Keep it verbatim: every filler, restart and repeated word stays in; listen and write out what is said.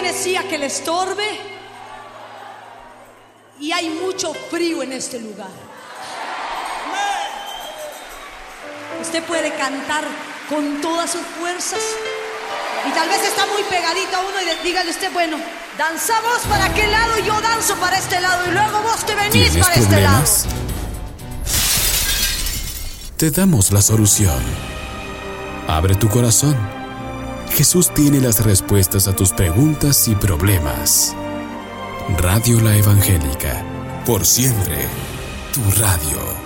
tiene silla que le estorbe. Y hay mucho frío en este lugar. Usted puede cantar con todas sus fuerzas. Y tal vez está muy pegadito a uno y dígale usted, bueno, danzamos para aquel lado y yo danzo para este lado. Y luego vos te venís para este lado. Te damos la solución. Abre tu corazón. Jesús tiene las respuestas a tus preguntas y problemas. Radio La Evangélica, por siempre, tu radio.